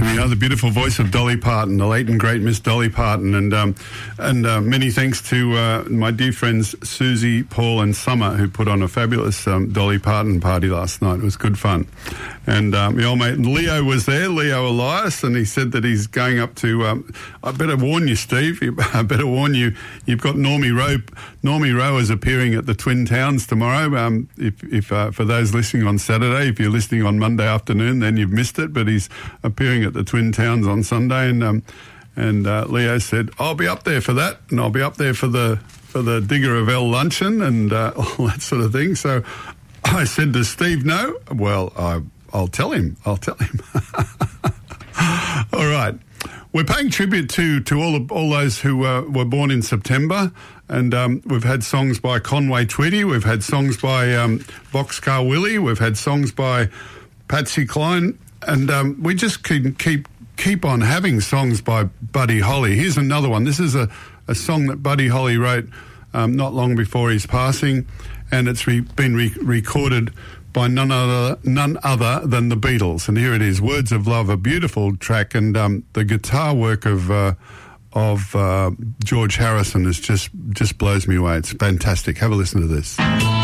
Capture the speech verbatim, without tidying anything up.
you know, the beautiful voice of Dolly Parton, the late and great Miss Dolly Parton, and um, and uh, many thanks to uh, my dear friends Susie, Paul, and Summer, who put on a fabulous um, Dolly Parton party last night. It was good fun, and um, my old mate Leo was there, Leo Elias, and he said that he's going up to. Um, I better warn you, Steve. I better warn you. You've got Normie Rowe. Normie Rowe is appearing at the Twin Towns tomorrow. Um, if, if uh, for those listening on Saturday, if you're listening on Monday afternoon, then you've missed it. But he's appearing at the Twin Towns on Sunday, and um, and uh, Leo said, "I'll be up there for that, and I'll be up there for the for the Digger of L luncheon and uh, all that sort of thing." So I said to Steve, "No, well, I, I'll tell him. I'll tell him." All right. We're paying tribute to, to all of, all those who uh, were born in September, and um, we've had songs by Conway Twitty, we've had songs by um, Boxcar Willie, we've had songs by Patsy Cline, and um, we just keep, keep keep on having songs by Buddy Holly. Here's another one. This is a, a song that Buddy Holly wrote um, not long before his passing, and it's re- been re- recorded by none other none other than the Beatles. And here it is, Words of Love, a beautiful track, and um, the guitar work of uh, of uh, George Harrison is just just blows me away. It's fantastic. Have a listen to this.